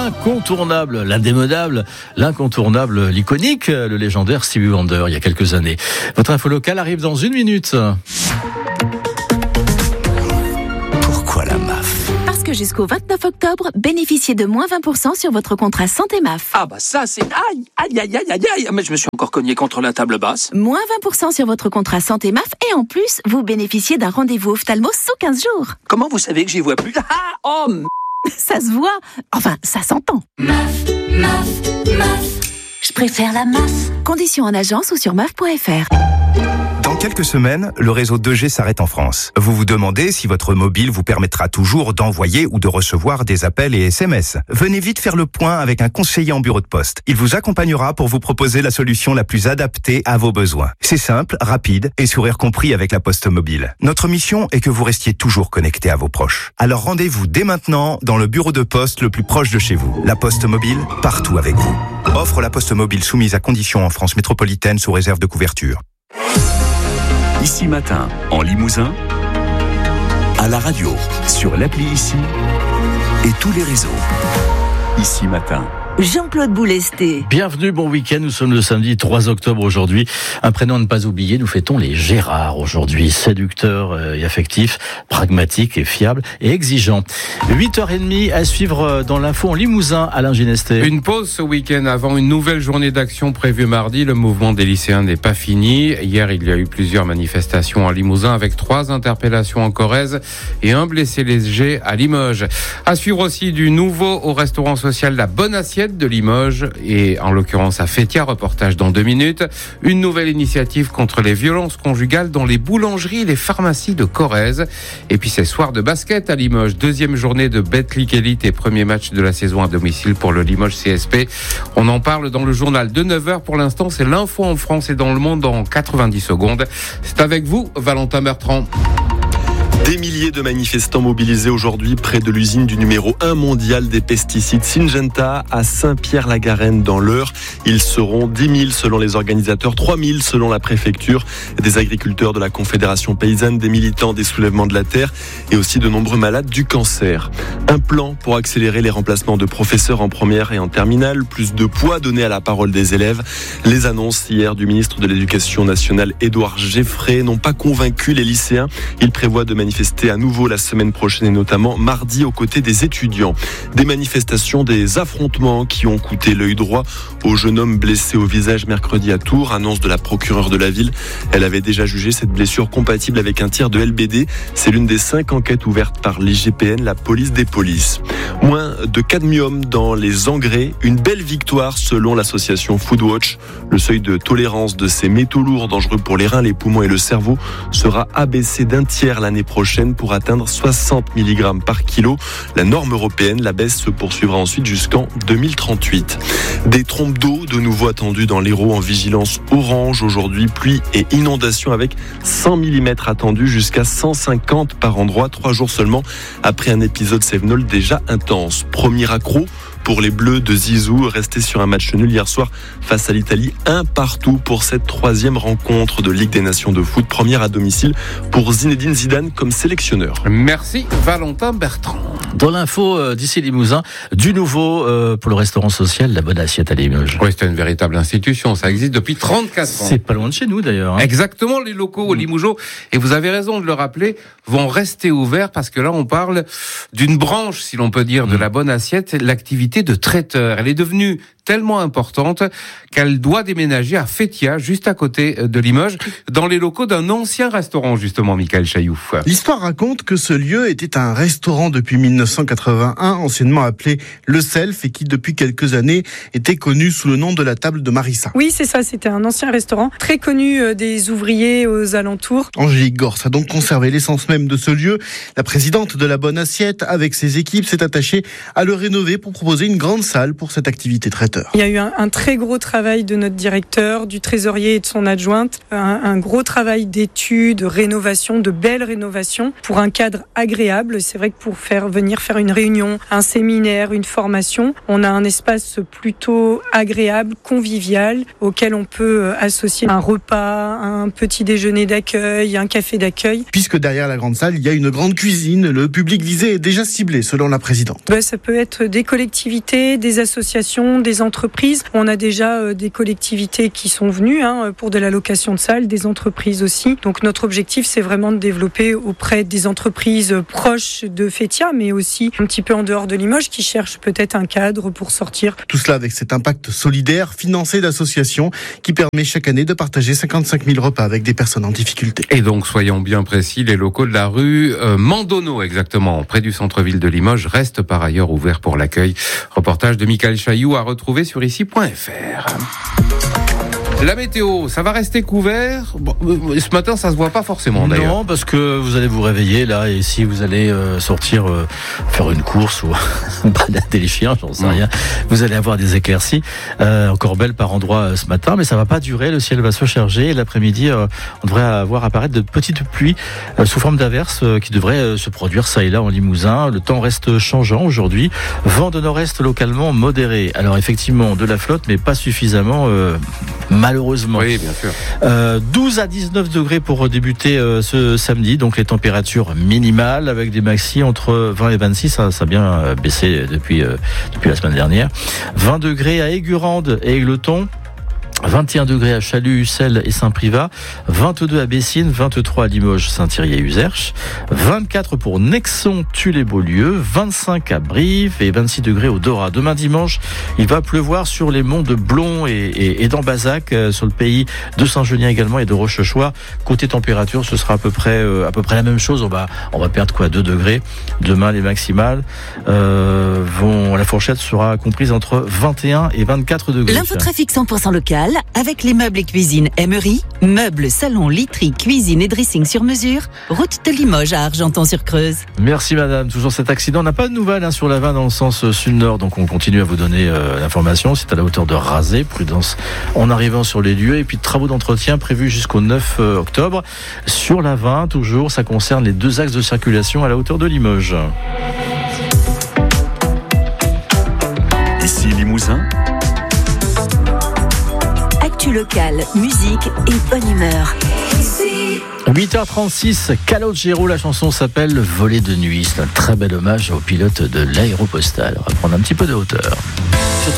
l'incontournable, l'indémodable, l'incontournable, l'iconique, le légendaire Stevie Wonder il y a quelques années. Votre info locale arrive dans 1 minute. Pourquoi la MAF ? Parce que jusqu'au 29 octobre, bénéficiez de moins 20% sur votre contrat santé MAF. Ah bah ça c'est... Aïe, mais je me suis encore cogné contre la table basse. Moins 20% sur votre contrat santé MAF et en plus, vous bénéficiez d'un rendez-vous ophtalmo sous 15 jours. Comment vous savez que j'y vois plus ? Ça se voit, enfin ça s'entend. MAF, je préfère la MAF. Conditions en agence ou sur maf.fr. Dans quelques semaines, le réseau 2G s'arrête en France. Vous vous demandez si votre mobile vous permettra toujours d'envoyer ou de recevoir des appels et SMS. Venez vite faire le point avec un conseiller en bureau de poste. Il vous accompagnera pour vous proposer la solution la plus adaptée à vos besoins. C'est simple, rapide et sourire compris avec la Poste Mobile. Notre mission est que vous restiez toujours connecté à vos proches. Alors rendez-vous dès maintenant dans le bureau de poste le plus proche de chez vous. La Poste Mobile, partout avec vous. Offre la Poste Mobile soumise à conditions en France métropolitaine sous réserve de couverture. Ici Matin, en Limousin, à la radio, sur l'appli Ici et tous les réseaux. Ici Matin. Jean-Claude Boulesté. Bienvenue, bon week-end, nous sommes le samedi 3 octobre aujourd'hui. Un prénom à ne pas oublier, nous fêtons les Gérard aujourd'hui. Séducteur et affectif, pragmatique et fiable et exigeant. 8h30 à suivre dans l'info en Limousin, Alain Ginesté. Une pause ce week-end avant une nouvelle journée d'action prévue mardi. Le mouvement des lycéens n'est pas fini. Hier, il y a eu plusieurs manifestations en Limousin avec 3 interpellations en Corrèze et un blessé léger à Limoges. À suivre aussi du nouveau au restaurant social La Bonne Assiette de Limoges et en l'occurrence à Fétia, reportage dans 2 minutes. Une nouvelle initiative contre les violences conjugales dans les boulangeries et les pharmacies de Corrèze. Et puis c'est soir de basket à Limoges, 2e journée de Betclic Elite et premier match de la saison à domicile pour le Limoges CSP. On en parle dans le journal de 9h. Pour l'instant, c'est l'info en France et dans le monde en 90 secondes. C'est avec vous, Valentin Bertrand. Des milliers de manifestants mobilisés aujourd'hui près de l'usine du numéro 1 mondial des pesticides Syngenta à Saint-Pierre-la-Garenne dans l'Eure. Ils seront 10 000 selon les organisateurs, 3 000 selon la préfecture, des agriculteurs de la Confédération paysanne, des militants des soulèvements de la terre et aussi de nombreux malades du cancer. Un plan pour accélérer les remplacements de professeurs en première et en terminale, plus de poids donné à la parole des élèves. Les annonces hier du ministre de l'Éducation nationale Édouard Geffray n'ont pas convaincu les lycéens. Il prévoit de manifester à nouveau la semaine prochaine et notamment mardi aux côtés des étudiants. Des manifestations, des affrontements qui ont coûté l'œil droit au jeune homme blessé au visage mercredi à Tours, annonce de la procureure de la ville. Elle avait déjà jugé cette blessure compatible avec un tir de LBD. C'est l'une des 5 enquêtes ouvertes par l'IGPN, la police des polices. Moins de cadmium dans les engrais, une belle victoire selon l'association Foodwatch. Le seuil de tolérance de ces métaux lourds dangereux pour les reins, les poumons et le cerveau sera abaissé d'un tiers l'année prochaine pour atteindre 60 mg par kilo. La norme européenne, la baisse se poursuivra ensuite jusqu'en 2038. Des trompes d'eau de nouveau attendues dans l'Hérault en vigilance orange aujourd'hui. Pluie et inondations avec 100 mm attendus jusqu'à 150 par endroit. 3 jours seulement après un épisode Cévenol déjà intense. Premier accro pour les Bleus de Zizou, restés sur un match nul hier soir face à l'Italie, 1-1 pour cette 3e rencontre de Ligue des Nations de foot, première à domicile pour Zinedine Zidane comme sélectionneur. Merci Valentin Bertrand. Dans l'info d'ici Limousin, du nouveau pour le restaurant social La Bonne Assiette à Limoges. Oui, c'est une véritable institution, ça existe depuis 34 ans. C'est pas loin de chez nous d'ailleurs. Exactement, les locaux au Limougeot, et vous avez raison de le rappeler, vont rester ouverts parce que là on parle d'une branche, si l'on peut dire, de La Bonne Assiette, l'activité de traiteur. Elle est devenue tellement importante qu'elle doit déménager à Fétia, juste à côté de Limoges, dans les locaux d'un ancien restaurant, justement, Michael Chaillouf. L'histoire raconte que ce lieu était un restaurant depuis 1981, anciennement appelé Le Self, et qui, depuis quelques années, était connu sous le nom de la table de Marissa. Oui, c'est ça, c'était un ancien restaurant, très connu des ouvriers aux alentours. Angélique Gors a donc conservé l'essence même de ce lieu. La présidente de La Bonne Assiette, avec ses équipes, s'est attachée à le rénover pour proposer une grande salle pour cette activité traiteur. Il y a eu un très gros travail de notre directeur, du trésorier et de son adjointe, un gros travail d'études, de rénovation, de belles rénovations rénovation pour un cadre agréable. C'est vrai que pour venir faire une réunion, un séminaire, une formation, on a un espace plutôt agréable, convivial, auquel on peut associer un repas, un petit déjeuner d'accueil, un café d'accueil. Puisque derrière la grande salle, il y a une grande cuisine, le public visé est déjà ciblé selon la présidente. Ça peut être des collectivités, des associations, des entreprises. On a déjà des collectivités qui sont venues pour de la location de salles, des entreprises aussi. Donc notre objectif, c'est vraiment de développer auprès des entreprises proches de Feytiat, mais aussi un petit peu en dehors de Limoges, qui cherchent peut-être un cadre pour sortir. Tout cela avec cet impact solidaire financé d'associations qui permet chaque année de partager 55 000 repas avec des personnes en difficulté. Et donc, soyons bien précis, les locaux de la rue Mandonneau, exactement, près du centre-ville de Limoges, restent par ailleurs ouverts pour l'accueil. Reportage de Michael Chailloux à retrouver sur ici.fr. La météo, ça va rester couvert. Bon, ce matin, ça se voit pas forcément d'ailleurs. Non, parce que vous allez vous réveiller là, et si vous allez sortir faire une course ou balader les chiens, j'en sais rien, vous allez avoir des éclaircies encore belles par endroits ce matin, mais ça va pas durer. Le ciel va se charger. Et l'après-midi, on devrait voir apparaître de petites pluies sous forme d'averses qui devraient se produire ça et là en Limousin. Le temps reste changeant aujourd'hui. Vent de nord-est localement modéré. Alors effectivement, de la flotte, mais pas suffisamment. Malheureusement. Oui, bien sûr. 12 à 19 degrés pour débuter ce samedi, donc les températures minimales avec des maxi entre 20 et 26, ça a bien baissé depuis la semaine dernière. 20 degrés à Aigurande et Égletons. 21 degrés à Chalut, Ussel et Saint-Privat, 22 à Bessines, 23 à Limoges, Saint-Thierry et Uzerche, 24 pour Nexon, Tulle et Beaulieu, 25 à Brive et 26 degrés au Dora. Demain dimanche, il va pleuvoir sur les monts de Blon et d'Ambazac, sur le pays de Saint-Genien également et de Rochechouart. Côté température, ce sera à peu près la même chose. On va perdre 2 degrés. Demain, les maximales la fourchette sera comprise entre 21 et 24 degrés. L'infotrafic 100% local avec les meubles et cuisine Emery, meubles, salons, literie, cuisine et dressing sur mesure, route de Limoges à Argenton-sur-Creuse. Merci madame. Toujours cet accident. On n'a pas de nouvelles sur la 20 dans le sens sud-nord, donc on continue à vous donner l'information. C'est à la hauteur de Razé. Prudence en arrivant sur les lieux, et puis travaux d'entretien prévus jusqu'au 9 octobre. Sur la 20, toujours, ça concerne les 2 axes de circulation à la hauteur de Limoges. Ici Limousin. Actu local, musique et bonne humeur. 8h36, Calogero, la chanson s'appelle Voler de nuit. C'est un très bel hommage au pilote de l'Aéropostale. On va prendre un petit peu de hauteur.